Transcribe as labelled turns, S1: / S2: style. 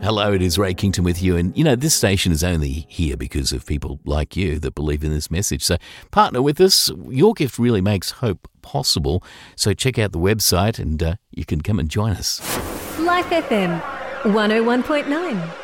S1: Hello, it is Ray Kington with you. And, this station is only here because of people like you that believe in this message. So partner with us. Your gift really makes hope possible. So check out the website and you can come and join us.
S2: Life FM 101.9